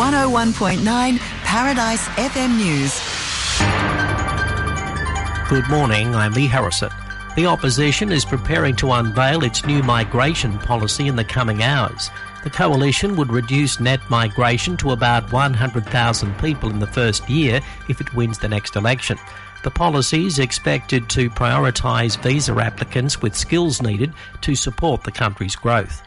101.9 Paradise FM News. Good morning, I'm Lee Harrison. The opposition is preparing to unveil its new migration policy in the coming hours. The coalition would reduce net migration to about 100,000 people in the first year if it wins the next election. The policy is expected to prioritise visa applicants with skills needed to support the country's growth.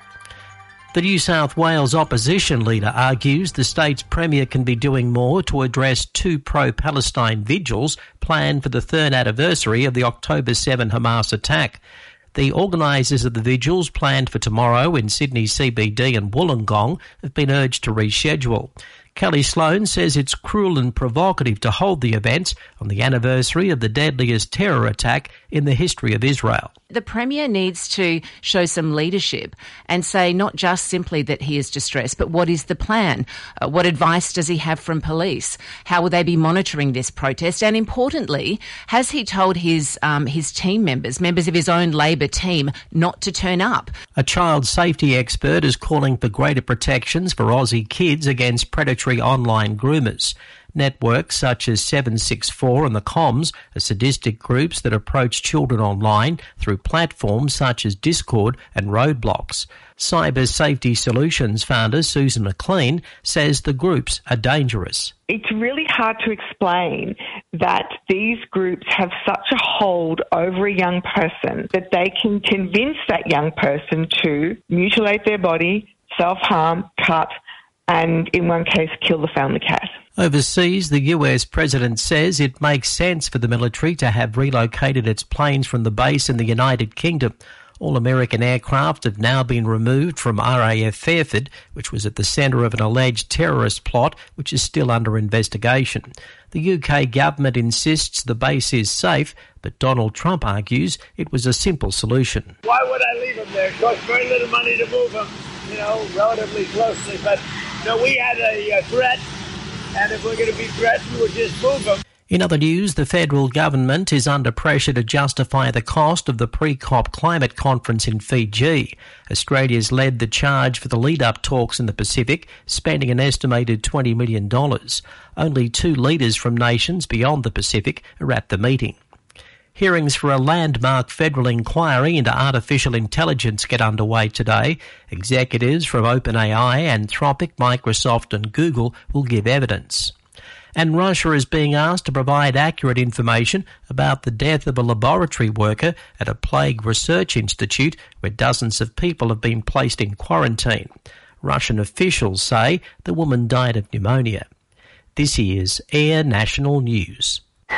The New South Wales opposition leader argues the state's premier can be doing more to address two pro-Palestine vigils planned for the third anniversary of the October 7 Hamas attack. The organisers of the vigils planned for tomorrow in Sydney CBD and Wollongong have been urged to reschedule. Kelly Sloan says it's cruel and provocative to hold the events on the anniversary of the deadliest terror attack in the history of Israel. The Premier needs to show some leadership and say not just simply that he is distressed, but what is the plan? What advice does he have from police? How will they be monitoring this protest? And importantly, has he told his team members of his own Labor team, not to turn up? A child safety expert is calling for greater protections for Aussie kids against predatory online groomers. Networks such as 764 and the Comms are sadistic groups that approach children online through platforms such as Discord and Roadblocks. Cyber Safety Solutions founder Susan McLean says the groups are dangerous. It's really hard to explain that these groups have such a hold over a young person that they can convince that young person to mutilate their body, self-harm, cut, and in one case, kill the family cat. Overseas, the US president says it makes sense for the military to have relocated its planes from the base in the United Kingdom. All American aircraft have now been removed from RAF Fairford, which was at the centre of an alleged terrorist plot, which is still under investigation. The UK government insists the base is safe, but Donald Trump argues it was a simple solution. Why would I leave them there? It costs very little money to move them, relatively closely. But, we had a threat, and if we're going to be threatened, we'll just move them. In other news, the federal government is under pressure to justify the cost of the pre-COP climate conference in Fiji. Australia's led the charge for the lead-up talks in the Pacific, spending an estimated $20 million. Only two leaders from nations beyond the Pacific are at the meeting. Hearings for a landmark federal inquiry into artificial intelligence get underway today. Executives from OpenAI, Anthropic, Microsoft and Google will give evidence. And Russia is being asked to provide accurate information about the death of a laboratory worker at a plague research institute where dozens of people have been placed in quarantine. Russian officials say the woman died of pneumonia. This is Air National News.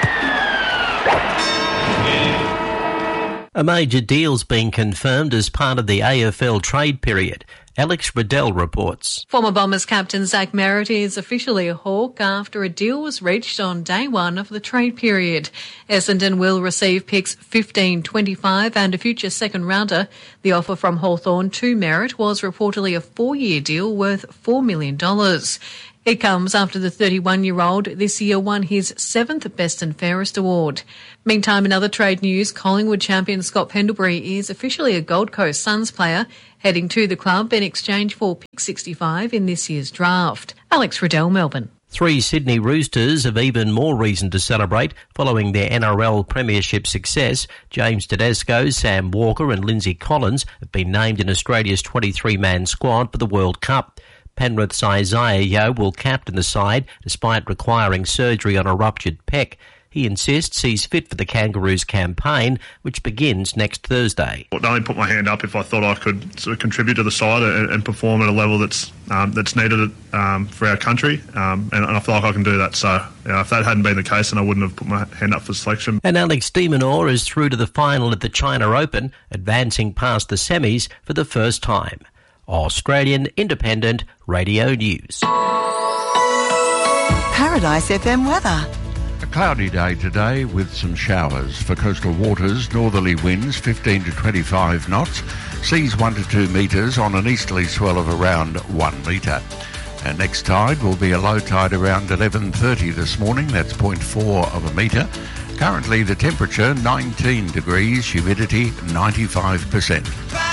A major deal's been confirmed as part of the AFL trade period. Alex Riddell reports. Former Bombers captain Zach Merritt is officially a Hawk after a deal was reached on day one of the trade period. Essendon will receive picks 15, 25 and a future second rounder. The offer from Hawthorn to Merritt was reportedly a 4-year deal worth $4 million. It comes after the 31-year-old this year won his 7th Best and Fairest award. Meantime, in other trade news, Collingwood champion Scott Pendlebury is officially a Gold Coast Suns player, heading to the club in exchange for pick 65 in this year's draft. Alex Riddell, Melbourne. 3 Sydney Roosters have even more reason to celebrate following their NRL premiership success. James Tedesco, Sam Walker and Lindsay Collins have been named in Australia's 23-man squad for the World Cup. Penrith's Isaiah Yeo will captain the side despite requiring surgery on a ruptured pec. He insists he's fit for the Kangaroos campaign, which begins next Thursday. I'd only put my hand up if I thought I could sort of contribute to the side and perform at a level that's needed for our country, and I feel like I can do that. So if that hadn't been the case, then I wouldn't have put my hand up for selection. And Alex de Minaur is through to the final at the China Open, advancing past the semis for the first time. Australian Independent Radio News. Paradise FM weather. A cloudy day today with some showers. For coastal waters, northerly winds 15 to 25 knots, seas 1 to 2 metres on an easterly swell of around 1 metre. Our next tide will be a low tide around 11:30 this morning, that's 0.4 of a metre. Currently the temperature 19 degrees, humidity 95%.